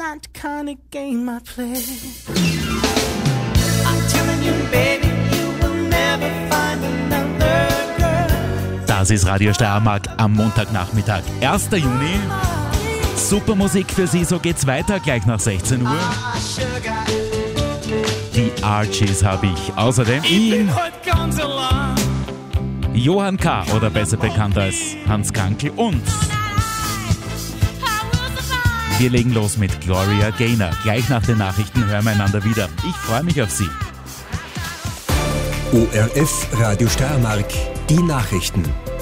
not the kind of game I play. I'm telling you, baby, you will never find another girl. Das ist Radio Steiermark am Montagnachmittag, 1. Juni. Super Musik für Sie, so geht's weiter gleich nach 16 Uhr. Die Archies habe ich außerdem ihn. Johann K. oder besser bekannt als Hans Krankl und wir legen los mit Gloria Gaynor. Gleich nach den Nachrichten hören wir einander wieder. Ich freue mich auf Sie. ORF Radio Steiermark, die Nachrichten.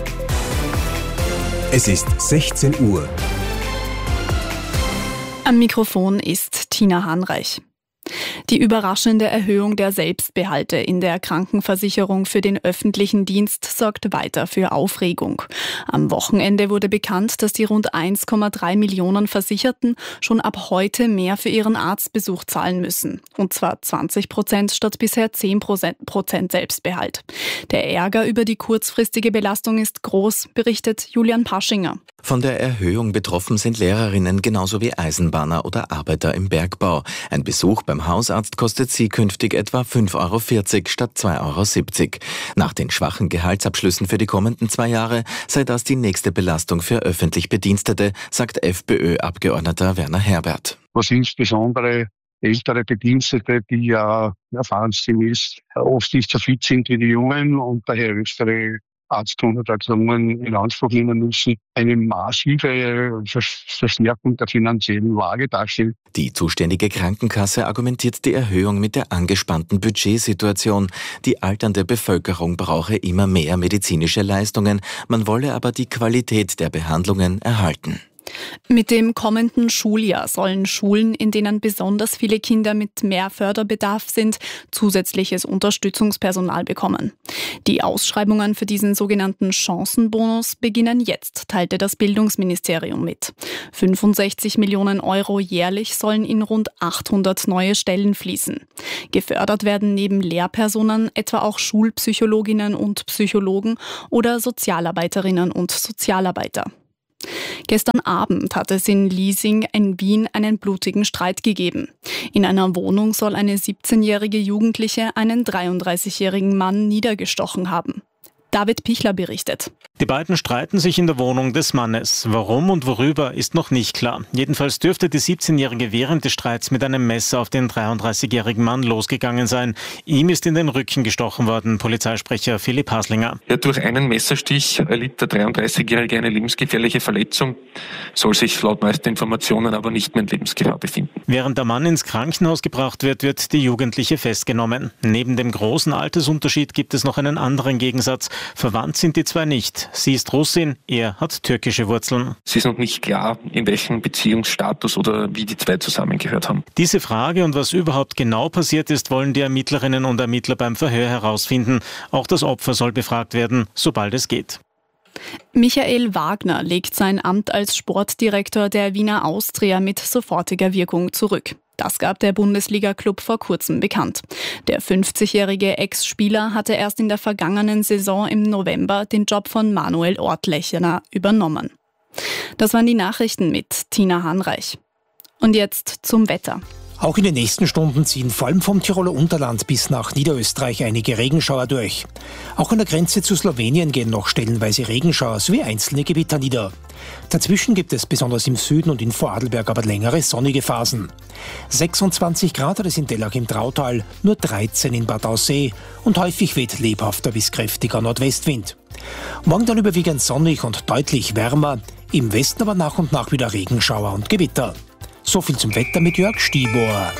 Es ist 16 Uhr. Am Mikrofon ist Tina Hahnreich. Die überraschende Erhöhung der Selbstbehalte in der Krankenversicherung für den öffentlichen Dienst sorgt weiter für Aufregung. Am Wochenende wurde bekannt, dass die rund 1,3 Millionen Versicherten schon ab heute mehr für ihren Arztbesuch zahlen müssen. Und zwar 20% statt bisher 10% Selbstbehalt. Der Ärger über die kurzfristige Belastung ist groß, berichtet Julian Paschinger. Von der Erhöhung betroffen sind Lehrerinnen genauso wie Eisenbahner oder Arbeiter im Bergbau. Ein Besuch beim Hausarzt kostet sie künftig etwa 5,40 € statt 2,70 €. Nach den schwachen Gehaltsabschlüssen für die kommenden 2 Jahre sei das die nächste Belastung für öffentlich Bedienstete, sagt FPÖ-Abgeordneter Werner Herbert. Was insbesondere ältere Bedienstete, die ja erfahrungsgemäß oft nicht so fit sind wie die Jungen und daher öftere Arztkonsultationen in Anspruch nehmen müssen, eine massive Verstärkung der finanziellen Lage darstellt. Die zuständige Krankenkasse argumentiert die Erhöhung mit der angespannten Budgetsituation. Die alternde Bevölkerung brauche immer mehr medizinische Leistungen, man wolle aber die Qualität der Behandlungen erhalten. Mit dem kommenden Schuljahr sollen Schulen, in denen besonders viele Kinder mit mehr Förderbedarf sind, zusätzliches Unterstützungspersonal bekommen. Die Ausschreibungen für diesen sogenannten Chancenbonus beginnen jetzt, teilte das Bildungsministerium mit. 65 Millionen € jährlich sollen in rund 800 neue Stellen fließen. Gefördert werden neben Lehrpersonen etwa auch Schulpsychologinnen und Psychologen oder Sozialarbeiterinnen und Sozialarbeiter. Gestern Abend hat es in Liesing in Wien einen blutigen Streit gegeben. In einer Wohnung soll eine 17-jährige Jugendliche einen 33-jährigen Mann niedergestochen haben. David Pichler berichtet. Die beiden streiten sich in der Wohnung des Mannes. Warum und worüber ist noch nicht klar. Jedenfalls dürfte die 17-Jährige während des Streits mit einem Messer auf den 33-jährigen Mann losgegangen sein. Ihm ist in den Rücken gestochen worden, Polizeisprecher Philipp Haslinger. Ja, durch einen Messerstich erlitt der 33-Jährige eine lebensgefährliche Verletzung, soll sich laut neuesten Informationen aber nicht mehr in Lebensgefahr befinden. Während der Mann ins Krankenhaus gebracht wird, wird die Jugendliche festgenommen. Neben dem großen Altersunterschied gibt es noch einen anderen Gegensatz. Verwandt sind die zwei nicht. Sie ist Russin, er hat türkische Wurzeln. Es ist noch nicht klar, in welchem Beziehungsstatus oder wie die zwei zusammengehört haben. Diese Frage und was überhaupt genau passiert ist, wollen die Ermittlerinnen und Ermittler beim Verhör herausfinden. Auch das Opfer soll befragt werden, sobald es geht. Michael Wagner legt sein Amt als Sportdirektor der Wiener Austria mit sofortiger Wirkung zurück. Das gab der Bundesliga-Club vor kurzem bekannt. Der 50-jährige Ex-Spieler hatte erst in der vergangenen Saison im November den Job von Manuel Ortlechner übernommen. Das waren die Nachrichten mit Tina Hahnreich. Und jetzt zum Wetter. Auch in den nächsten Stunden ziehen vor allem vom Tiroler Unterland bis nach Niederösterreich einige Regenschauer durch. Auch an der Grenze zu Slowenien gehen noch stellenweise Regenschauer sowie einzelne Gewitter nieder. Dazwischen gibt es besonders im Süden und in Vorarlberg aber längere sonnige Phasen. 26 Grad hat es in Tellach im Trautal, nur 13 in Bad Aussee und häufig weht lebhafter bis kräftiger Nordwestwind. Morgen dann überwiegend sonnig und deutlich wärmer, im Westen aber nach und nach wieder Regenschauer und Gewitter. So viel zum Wetter mit Jörg Stibor.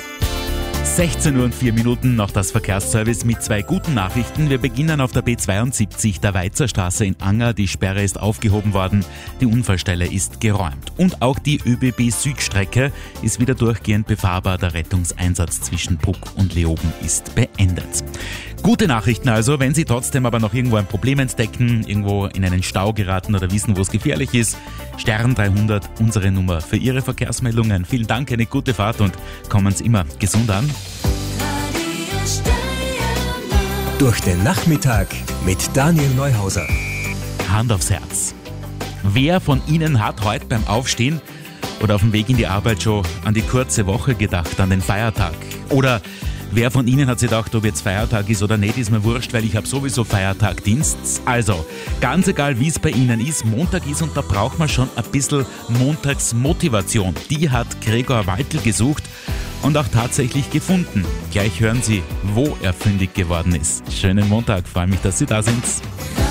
16:04 Uhr noch das Verkehrsservice mit 2 guten Nachrichten. Wir beginnen auf der B72 der Weizerstraße in Anger. Die Sperre ist aufgehoben worden. Die Unfallstelle ist geräumt. Und auch die ÖBB-Südstrecke ist wieder durchgehend befahrbar. Der Rettungseinsatz zwischen Puck und Leoben ist beendet. Gute Nachrichten also, wenn Sie trotzdem aber noch irgendwo ein Problem entdecken, irgendwo in einen Stau geraten oder wissen, wo es gefährlich ist. Stern 300, unsere Nummer für Ihre Verkehrsmeldungen. Vielen Dank, eine gute Fahrt und kommen Sie immer gesund an. Durch den Nachmittag mit Daniel Neuhauser. Hand aufs Herz. Wer von Ihnen hat heute beim Aufstehen Oder auf dem Weg in die Arbeit schon an die kurze Woche gedacht, an den Feiertag? Oder wer von Ihnen hat sich gedacht, ob jetzt Feiertag ist oder nicht, ist mir wurscht, weil ich habe sowieso Feiertagdienst. Also, ganz egal wie es bei Ihnen ist, Montag ist und da braucht man schon ein bisschen Montagsmotivation. Die hat Gregor Waltl gesucht und auch tatsächlich gefunden. Gleich hören Sie, wo er fündig geworden ist. Schönen Montag, freue mich, dass Sie da sind.